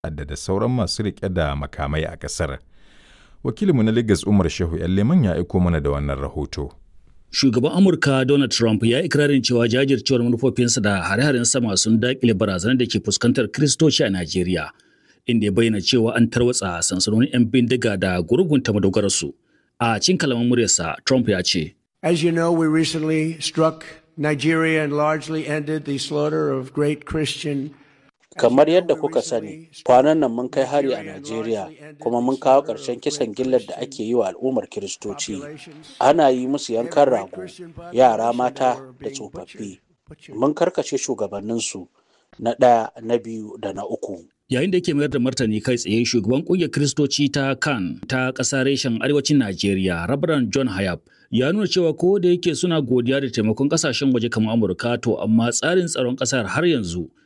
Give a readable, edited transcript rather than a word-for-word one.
da sauran masu riƙe da makamai a ƙasar. Wakilinmu na Lagos Umar Shehu Leman ya aiko mana da wannan rahoto. Shugaban Amurka Donald Trump ya yi ikirarin cewa jajircewar manufofinsa da hare-haren sama sun daƙile barazanar da ke fuskantar Kiristoci a Najeriya, inda ya bayyana cewa an tarwatsa sansanonin 'yan bindiga da gurgunta madogararsu. A cikin kalaman muryarsa, Trump ya ce, As you know, we recently struck Nigeria and largely ended the slaughter of great Christian. Kamar yadda kuka sani, kwanan nan mun kai hari a Najeriya kuma mun kawo ƙarshen kisan gillar da ake yi wa al'ummar Kiristoci. Ana yi musu yankan rago, yara mata da tsofaffi. Mun karkace shugabanninsu na ɗaya, na biyu da na uku. Yayin da yake mayar da martani kai tsaye, shugaban ƙungiyar Kiristoci ta CAN ta ƙasa reshen arewacin Najeriya, Reverend John Hayab, ya nuna cewa ko da yake suna godiya da taimakon ƙasashen waje kamar Amurka, to amma tsarin tsaron ƙasar har yanzu